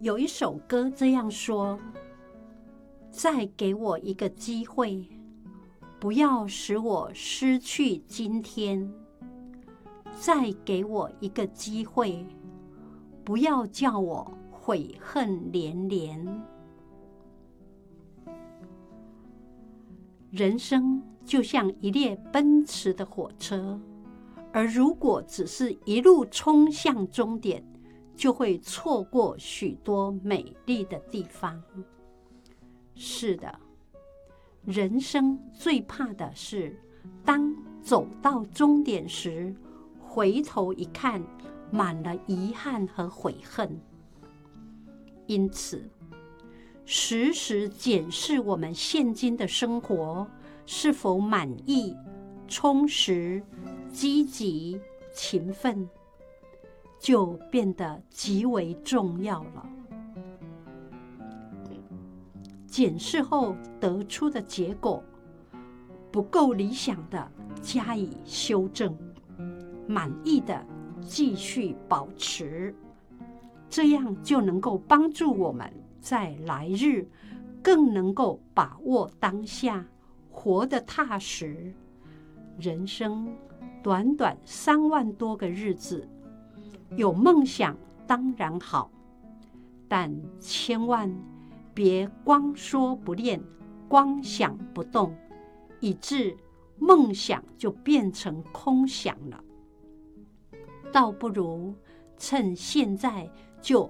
有一首歌这样说：再给我一个机会，不要使我失去今天。再给我一个机会，不要叫我悔恨连连。人生就像一列奔驰的火车，而如果只是一路冲向终点，就会错过许多美丽的地方。是的，人生最怕的是，当走到终点时，回头一看，满了遗憾和悔恨。因此，时时检视我们现今的生活是否满意、充实、积极、勤奋，就变得极为重要了。检视后得出的结果不够理想的，加以修正；满意的，继续保持。这样就能够帮助我们在来日更能够把握当下，活得踏实。人生短短3万多个日子，有梦想当然好，但千万别光说不练，光想不动，以致梦想就变成空想了。倒不如趁现在就